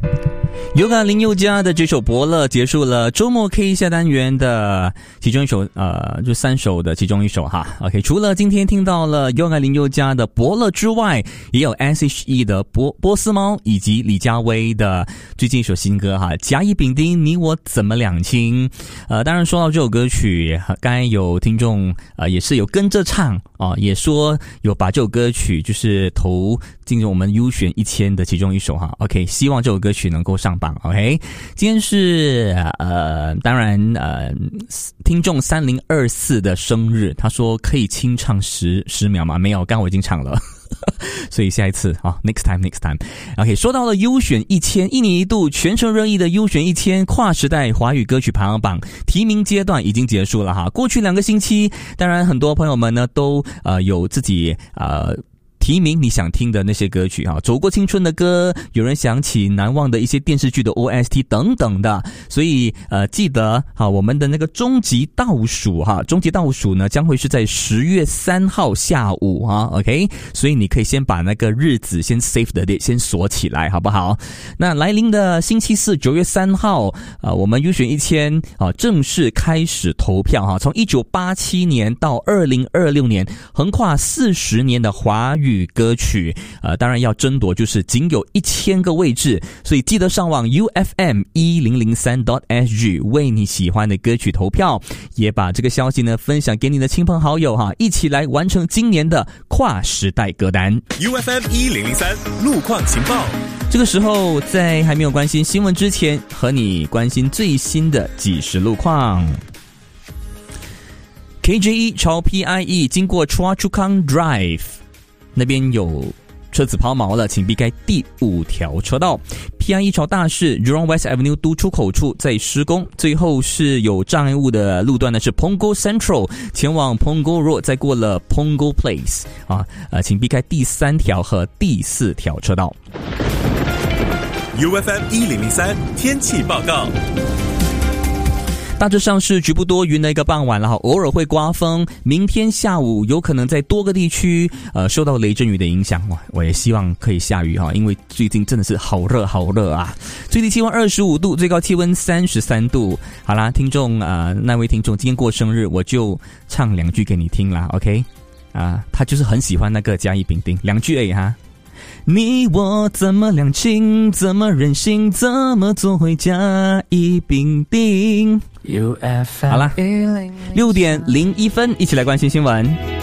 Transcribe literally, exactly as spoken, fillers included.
Yoga 林宥嘉的这首《伯乐》结束了周末 K 下单元的其中一首，呃，就三首的其中一首哈。OK， 除了今天听到了 Yoga 林宥嘉的《伯乐》之外，也有 S H E 的波波斯猫以及李佳薇的最近一首新歌哈，《甲乙丙丁你我怎么两清》。呃，当然说到这首歌曲，刚才有听众呃也是有跟着唱啊、呃，也说有把这首歌曲就是投进入我们优选一千的其中一首哈。OK， 希望这首歌曲能够上榜。OK， 今天是呃，当然呃，听众三零二四的生日，他说可以清唱十十秒吗？没有，刚我已经唱了。所以下一次啊 ，next time next time。OK， 说到了优选一千，一年一度全城热议的优选一千跨时代华语歌曲排行榜提名阶段已经结束了哈。过去两个星期，当然很多朋友们呢都呃有自己呃。提名你想听的那些歌曲哈，走过青春的歌，有人想起难忘的一些电视剧的 O S T 等等的，所以呃记得哈，我们的那个终极倒数哈，终极倒数呢将会是在十月三号下午哈 ，OK， 所以你可以先把那个日子先 save 的 date 先锁起来，好不好？那来临的星期四九月三号啊、呃，我们优选一千啊正式开始投票哈，从一九八七年到二零二六年，横跨四十年的华语歌曲，呃，当然要争夺就是仅有一千个位置，所以记得上网 U F M 一零零三 点 S G 为你喜欢的歌曲投票，也把这个消息呢分享给你的亲朋好友哈，一起来完成今年的跨时代歌单。 U F M 一零零三路况情报。 这个时候在还没有关心新闻之前，和你关心最新的即时路况。K J E 朝 P I E 经过 Chua Chu Kang Drive。那边有车子抛锚了，请避开第五条车道。P I E 朝大市 Jurong West Avenue 都出口处在施工，最后是有障碍物的路段呢是 Punggol Central 前往 Punggol Road， 再过了 Punggol Place 啊，呃，请避开第三条和第四条车道。 U F M 一零零三天气报告。 大致上是局部多云的一个傍晚了哈，偶尔会刮风。明天下午有可能在多个地区呃受到雷阵雨的影响，哇，我也希望可以下雨哈，因为最近真的是好热好热啊！最低气温二十五度，最高气温三十三度。好啦，听众啊、呃，那位听众今天过生日，我就唱两句给你听啦 ，OK？ 啊，他就是很喜欢那个甲乙丙丁，两句而已哈。你我怎么两清，怎么任性，怎么做回甲乙丙丁。好啦，六点零一分，一起来关心新闻。